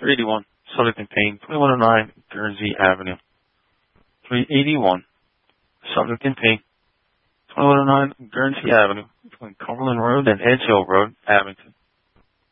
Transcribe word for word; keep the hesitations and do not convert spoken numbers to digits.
three eighty-one Southington Payne, twenty-one oh nine Guernsey Avenue. three eighty-one Southington Payne, twenty-one oh nine Guernsey Avenue, between Cumberland Road and Edge Hill Road, Abington.